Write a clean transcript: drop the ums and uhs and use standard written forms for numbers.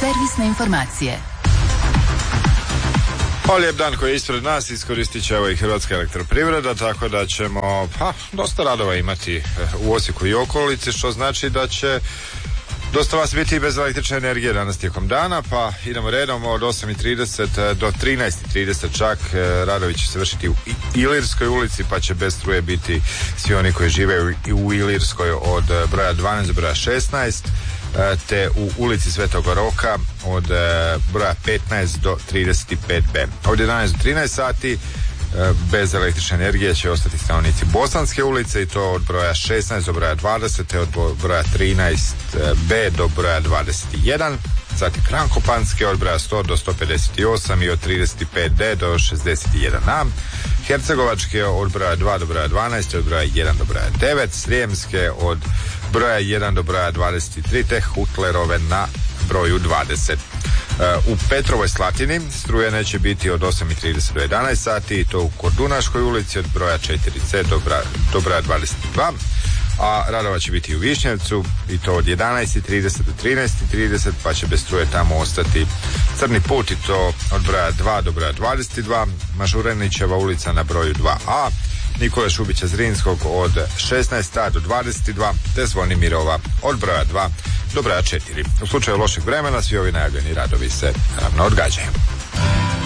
servisne informacije. Lijep dan koji je ispred nas iskoristit će i Hrvatska elektroprivreda, tako da ćemo dosta radova imati u Osijeku i okolici, što znači da će dosta vas biti bez električne energije danas tijekom dana, pa idemo redom od 8:30 do 13:30 čak. Radovi će se vršiti u Ilirskoj ulici, pa će bez struje biti svi oni koji žive u Ilirskoj od broja 12 do broja 16, te u ulici Svetog Roka od broja 15 do 35b. Od 11 do 13 sati bez električne energije će ostati stanovnici Bosanske ulice, i to od broja 16 do broja 20, te od broja 13b do broja 21. Zatim Frankopanske od broja 100 do 158 i od 35d do 61a. Hercegovačke od broja 2 do broja 12, od broja 1 do broja 9. Srijemske od broja 1 do broja 23, te Hutlerove na broju 20. U Petrovoj Slatini struje neće biti od 8:30 do 11 sati, i to u Kordunaškoj ulici od broja 4c do broja 22. A radova će biti u Višnjevcu, i to od 11:30 do 13:30, pa će bez struje tamo ostati Crni put, i to od broja 2 do broja 22, Mažuranićeva ulica na broju 2a, Nikole Šubića Zrinskog od 16 do 22, te Zvonimirova od broja 2 do broja 4. U slučaju lošeg vremena svi ovi najavljeni radovi se naravno odgađaju.